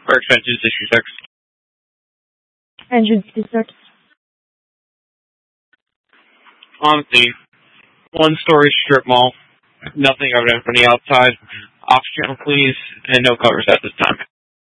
Or expenses, issue 6. Engine 56. On the one-story strip mall. Nothing evident from the outside. Off channel, please, and no covers at this time.